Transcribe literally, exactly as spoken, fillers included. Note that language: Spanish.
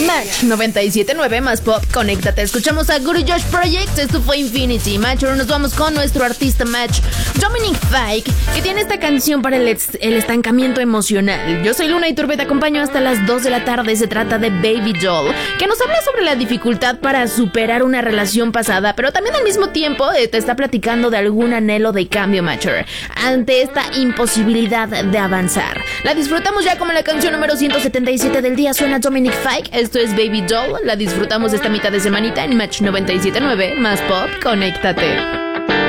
Match noventa y siete punto nueve más pop, conéctate. Escuchamos a Guru Josh Project, esto fue Infinity Match. Ahora nos vamos con nuestro artista Match, Dominic Fike, que tiene esta canción para el, est- el estancamiento emocional. Yo soy Luna y Turbe, te acompaño hasta las dos de la tarde. Se trata de Baby Doll, que nos habla sobre la dificultad para superar una relación pasada, pero también al mismo tiempo eh, te está platicando de algún anhelo de cambio, Matcher, ante esta imposibilidad de avanzar. La disfrutamos ya como la canción número ciento setenta y siete del día. Suena Dominic Fike, esto es Baby Doll. La disfrutamos esta mitad de semanita en Match noventa y siete punto nueve más pop, conéctate.